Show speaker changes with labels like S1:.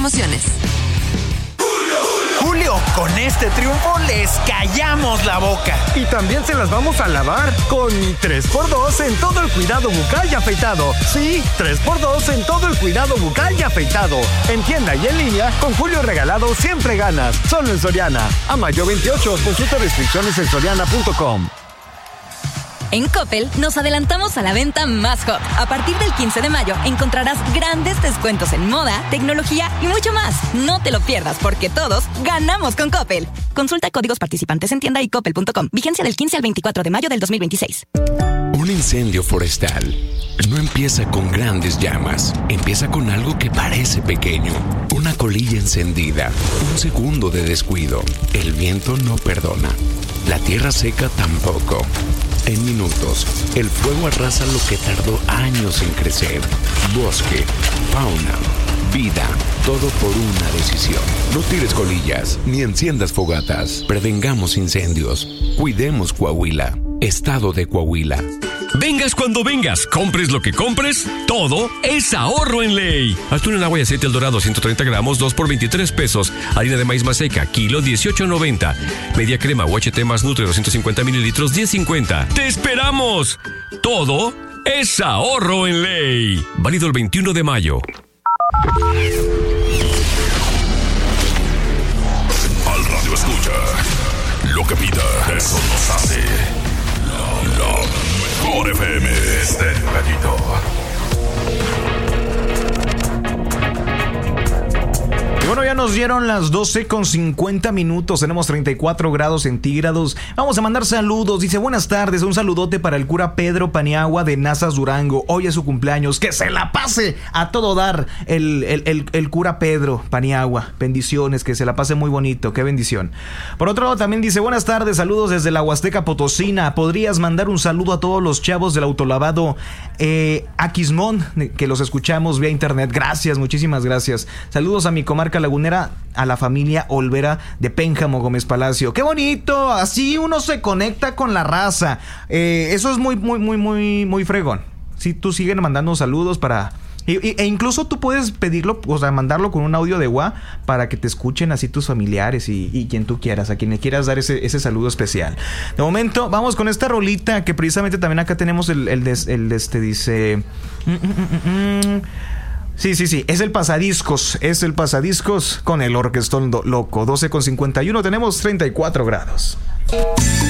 S1: Emociones.
S2: Julio, con este triunfo les callamos la boca.
S3: Y también se las vamos a lavar con 3x2 en todo el cuidado bucal y afeitado. Sí, 3x2 en todo el cuidado bucal y afeitado. En tienda y en línea, con Julio regalado siempre ganas. Solo en Soriana. A mayo 28, consulta restricciones en soriana.com.
S4: En Coppel nos adelantamos a la venta más hot. A partir del 15 de mayo encontrarás grandes descuentos en moda, tecnología y mucho más. No te lo pierdas porque todos ganamos con Coppel. Consulta códigos participantes en tienda y coppel.com. Vigencia del 15 al 24 de mayo del 2026.
S5: Un incendio forestal no empieza con grandes llamas. Empieza con algo que parece pequeño. Una colilla encendida. Un segundo de descuido. El viento no perdona. La tierra seca tampoco. En minutos, el fuego arrasa lo que tardó años en crecer. Bosque, fauna, vida, todo por una decisión. No tires colillas, ni enciendas fogatas. Prevengamos incendios. Cuidemos Coahuila. Estado de Coahuila.
S6: Vengas cuando vengas, compres lo que compres, todo es ahorro en Ley. Atún en agua y aceite El Dorado 130 gramos, 2 por 23 pesos. Harina de maíz maseca, kilo 18.90. Media crema UHT más Nutre 250 mililitros, 10.50. ¡Te esperamos! Todo es ahorro en Ley. Válido el 21 de mayo.
S7: Al radio escucha. Lo que pida, eso nos hace. La mejor FM del Gallito.
S2: Y bueno, ya nos dieron las 12:50. Tenemos 34 grados centígrados. Vamos a mandar saludos. Dice, buenas tardes. Un saludote para el cura Pedro Paniagua de Nazas, Durango. Hoy es su cumpleaños. Que se la pase a todo dar el cura Pedro Paniagua. Bendiciones, que se la pase muy bonito. Qué bendición. Por otro lado, también dice, buenas tardes. Saludos desde la Huasteca Potosina. ¿Podrías mandar un saludo a todos los chavos del autolavado Aquismón, que los escuchamos vía internet? Gracias, muchísimas gracias. Saludos a mi comarca lagunera, a la familia Olvera de Pénjamo Gómez Palacio. ¡Qué bonito! Así uno se conecta con la raza. Eso es muy fregón. Sí, tú siguen mandando saludos para... E incluso tú puedes pedirlo, o sea, mandarlo con un audio de WhatsApp para que te escuchen así tus familiares y quien tú quieras, a quien le quieras dar ese saludo especial. De momento, vamos con esta rolita que precisamente también acá tenemos dice... Sí, es el pasadiscos con el orquestón loco. 12:51, tenemos 34 grados.